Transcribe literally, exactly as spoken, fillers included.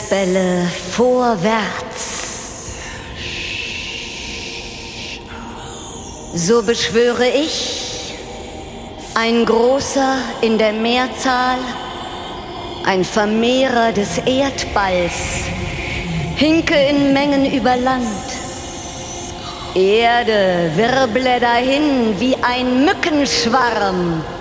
Erzbälle vorwärts. So beschwöre ich, ein Großer in der Mehrzahl, ein Vermehrer des Erdballs, hinke in Mengen über Land. Erde wirble dahin wie ein Mückenschwarm,